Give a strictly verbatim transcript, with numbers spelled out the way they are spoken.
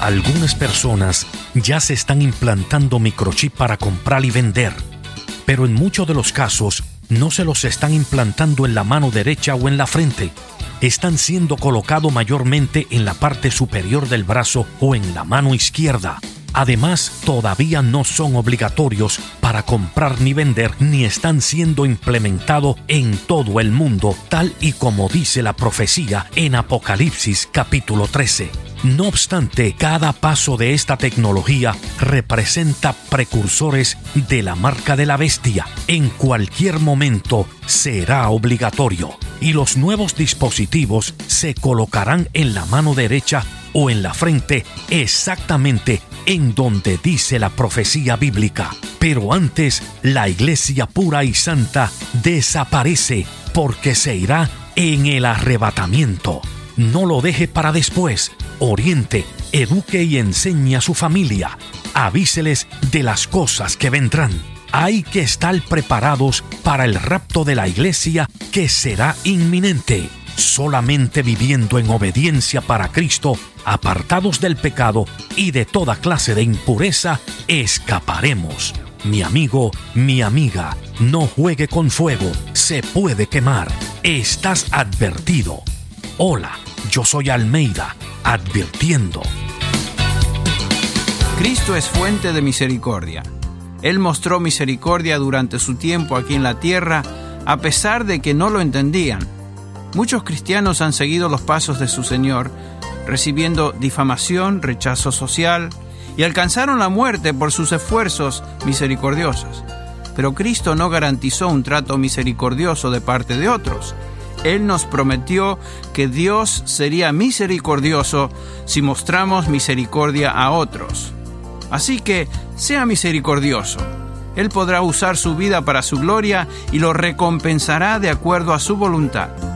Algunas personas ya se están implantando microchip para comprar y vender, pero en muchos de los casos no se los están implantando en la mano derecha o en la frente. Están siendo colocados mayormente en la parte superior del brazo o en la mano izquierda. Además, todavía no son obligatorios para comprar ni vender, ni están siendo implementados en todo el mundo, tal y como dice la profecía en Apocalipsis capítulo trece. No obstante, cada paso de esta tecnología representa precursores de la marca de la bestia. En cualquier momento será obligatorio y los nuevos dispositivos se colocarán en la mano derecha o en la frente, exactamente en donde dice la profecía bíblica. Pero antes, la iglesia pura y santa desaparece porque se irá en el arrebatamiento. No lo deje para después. Oriente, eduque y enseñe a su familia. Avíseles de las cosas que vendrán. Hay que estar preparados para el rapto de la iglesia que será inminente. Solamente viviendo en obediencia para Cristo, apartados del pecado y de toda clase de impureza, escaparemos. Mi amigo, mi amiga, no juegue con fuego, se puede quemar. Estás advertido. Hola, yo soy Almeida, advirtiendo. Cristo es fuente de misericordia. Él mostró misericordia durante su tiempo aquí en la tierra, a pesar de que no lo entendían. Muchos cristianos han seguido los pasos de su Señor, recibiendo difamación, rechazo social, y alcanzaron la muerte por sus esfuerzos misericordiosos. Pero Cristo no garantizó un trato misericordioso de parte de otros. Él nos prometió que Dios sería misericordioso si mostramos misericordia a otros. Así que, sea misericordioso. Él podrá usar su vida para su gloria y lo recompensará de acuerdo a su voluntad.